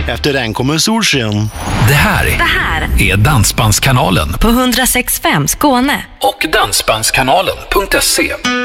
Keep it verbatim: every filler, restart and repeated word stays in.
Efter den kommer solsken. Det här, Det här är Dansbandskanalen på hundra sex komma fem Skåne. och dansbandskanalen punkt se.